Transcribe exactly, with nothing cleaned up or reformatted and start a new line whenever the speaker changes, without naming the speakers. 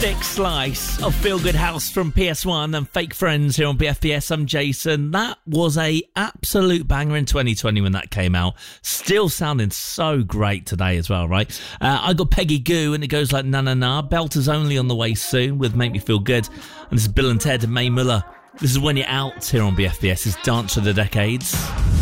Thick slice of Feel Good House from P S one and Fake Friends here on B F B S. I'm Jason. That was a absolute banger in twenty twenty when that came out. Still sounding so great today as well, right? Uh, I got Peggy Goo and it goes like na na na. Belter's only on the way soon with Make Me Feel Good. And this is Bill and Ted and Mae Muller. This is When You're Out here on B F B S's Dance of the Decades.